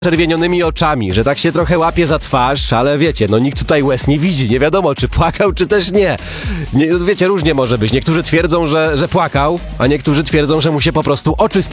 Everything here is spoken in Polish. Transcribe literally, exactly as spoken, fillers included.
czerwienionymi oczami, że tak się trochę łapie za twarz, ale wiecie, no nikt tutaj łez nie widzi, nie wiadomo czy płakał, czy też nie. nie wiecie, różnie może być. Niektórzy twierdzą, że, że płakał, a niektórzy twierdzą, że mu się po prostu oczy